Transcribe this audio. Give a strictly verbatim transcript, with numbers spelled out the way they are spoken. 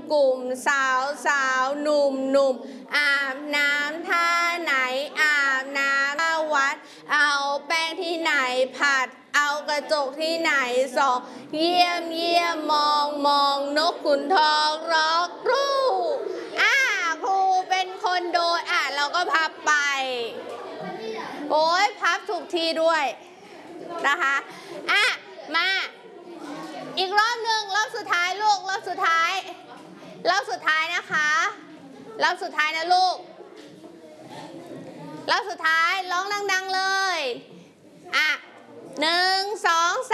กลุ่มสาวสาวหนุ่มหนุ่มอาบน้ำท่าไหนอาบน้ำท่าวัดเอาแป้งที่ไหนผัดเอากระจกที่ไหนส่องเยี่ยมเยี่ยมมองมองนกขุนทองร้องครูอ่าครูเป็นคนโดยอ่ะเราก็พับไปโอ้ยพับถูกที่ด้วยนะคะอ่ะมาอีกรอบหนึ่งรอบสุดท้ายลูกรอบสุดท้ายรอบสุดท้ายนะคะรอบสุดท้ายนะลูกรอบสุดท้ายร้องดังๆเลยอ่ะหนึ่งสอง